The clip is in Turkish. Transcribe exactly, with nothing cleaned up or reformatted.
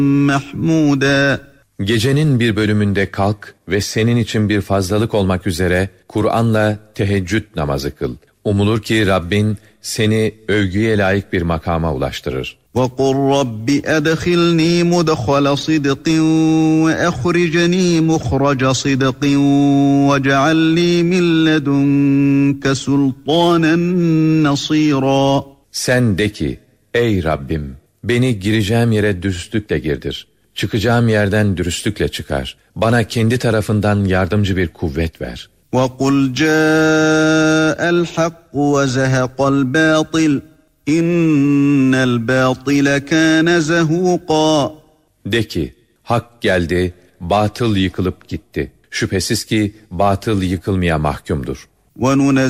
مَحْمُودًا. Gecenin bir bölümünde kalk ve senin için bir fazlalık olmak üzere Kur'an'la teheccüd namazı kıl. Umulur ki Rabbin seni övgüye layık bir makama ulaştırır. وَقُلْ رَبِّ أَدْخِلْنِي مُدْخَلَ صِدْقٍ وَأَخْرِجْنِي مُخْرَجَ صِدْقٍ وَاجْعَلْ لِي مِنْ لَدُنْكَ سُلْطَانًا نَصِيرًا. Sen de ki, ey Rabbim, beni gireceğim yere dürüstlükle girdir. Çıkacağım yerden dürüstlükle çıkar. Bana kendi tarafından yardımcı bir kuvvet ver. وَقُلْ جَاءَ الْحَقُّ وَزَهَقَ الْبَاطِلُ اِنَّ الْبَاطِلَ كَانَ زَهُوقًا. De ki, hak geldi, batıl yıkılıp gitti. Şüphesiz ki batıl yıkılmaya mahkumdur. وَنُنَزِّلُ